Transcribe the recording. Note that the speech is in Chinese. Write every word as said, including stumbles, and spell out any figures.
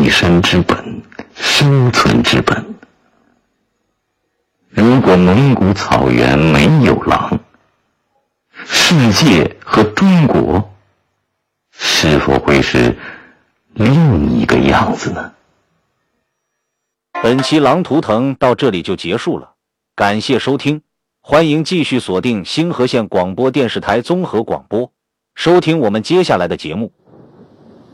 立身之本，生存之本。如果蒙古草原没有狼，世界和中国是否会是另一个样子呢？ 本期狼图腾到这里就结束了，感谢收听，欢迎继续锁定星河县广播电视台综合广播，收听我们接下来的节目。